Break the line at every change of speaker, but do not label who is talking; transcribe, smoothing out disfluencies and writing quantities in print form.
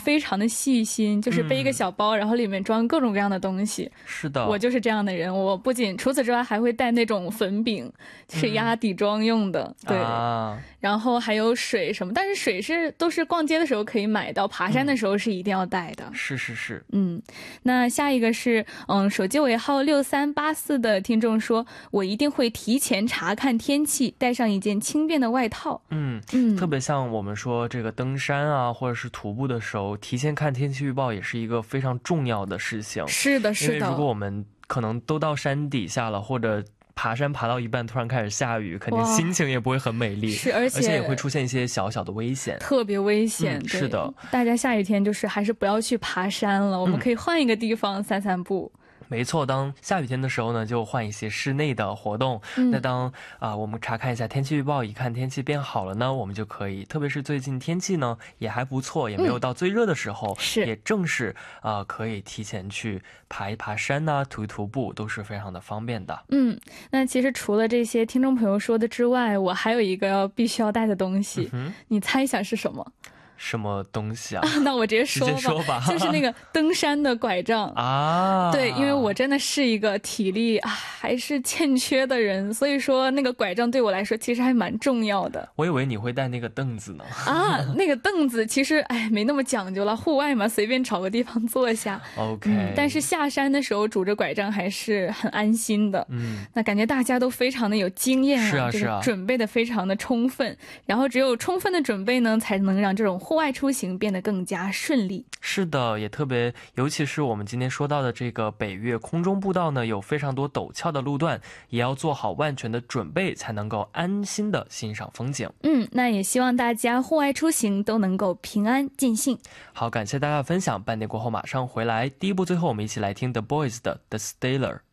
非常的细心，就是背一个小包，然后里面装各种各样的东西。
是的，
我就是这样的人，我不仅除此之外还会带那种粉饼，是压底妆用的，对。然后还有水什么，但是水都是逛街的时候可以买到，爬山的时候是一定要带的。
是。
那下一个是手机尾号6384的听众说，我一定会提前查看天气，带上一件轻便的外套。
特别像我们说这个登山啊，或者是徒步的时候，提前看天气预报也是一个非常重要的事情。
是的，
因为如果我们可能都到山底下了，或者爬山爬到一半突然开始下雨，肯定心情也不会很美丽，
是，而且
也会出现一些小小的危险，
特别危险。
是的，
大家下雨天就是还是不要去爬山了，我们可以换一个地方散散步。
没错，当下雨天的时候呢，就换一些室内的活动。那当我们查看一下天气预报，一看天气变好了呢，我们就可以，特别是最近天气呢也还不错，也没有到最热的时候，也正是可以提前去爬一爬山啊，徒一徒步，都是非常的方便的。
那其实除了这些听众朋友说的之外，我还有一个必须要带的东西，你猜一下是什么？
什么东西啊？
那我直接说吧，就是那个登山的拐杖啊。对，因为我真的是一个体力还是欠缺的人，所以说那个拐杖对我来说其实还蛮重要的。
我以为你会带那个凳子呢。
那个凳子其实没那么讲究了，户外嘛，随便找个地方坐下。
OK，
但是下山的时候拄着拐杖还是很安心的。那感觉大家都非常的有经验啊，
是啊，
准备的非常的充分，然后只有充分的准备呢，才能让这种户外出行变得更加顺利。
是的，也特别，尤其是我们今天说到的这个北岳空中步道呢，有非常多陡峭的路段，也要做好万全的准备，才能够安心的欣赏风景。
那也希望大家户外出行都能够平安尽兴。
好，感谢大家的分享，半点过后马上回来。第一部最后我们一起来听 The Boys 的 The Stellar。